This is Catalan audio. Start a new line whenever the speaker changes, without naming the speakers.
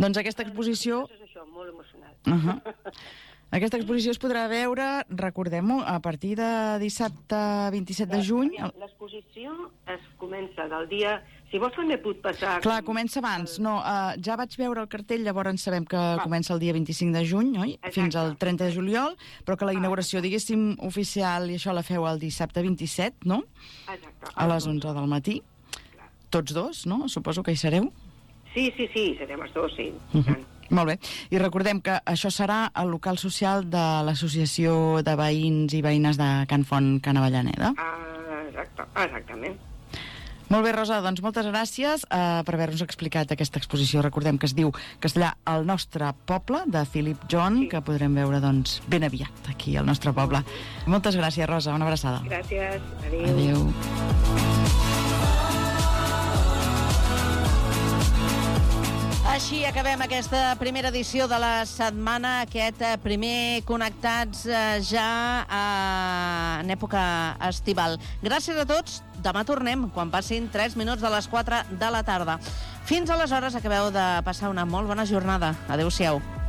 Doncs aquesta exposició...
És això, molt emocional.
Aquesta exposició es podrà veure, recordem-ho, a partir de dissabte 27 de juny.
L'exposició es comença del dia... Si vols també puc passar...
Clar, comença abans. No, ja vaig veure el cartell, llavors sabem que comença el dia 25 de juny, oi?
Exacte.
Fins al 30 de juliol, però que la inauguració, diguéssim, oficial, i això la feu el dissabte 27, no?
Exacte.
A les 11 del matí. Tots dos, no? Suposo que hi sereu.
Sí, serem els dos, sí.
Molt bé. I recordem que això serà al local social de l'Associació de Veïns i Veïnes de Can Font, Can Avellaneda.
Exactament.
Molt bé, Rosa, doncs moltes gràcies per haver-nos explicat aquesta exposició. Recordem que es diu Castellà al nostre poble, de Philip John, que podrem veure doncs, ben aviat aquí al nostre poble. Moltes gràcies, Rosa, una abraçada.
Gràcies, adéu.
Adéu.
Així acabem aquesta primera edició de la setmana, aquest primer Connectats ja en època estival. Gràcies a tots. Demà tornem, quan passin 3 minuts de les 4 de la tarda. Fins aleshores, acabeu de passar una molt bona jornada. Adéu-siau.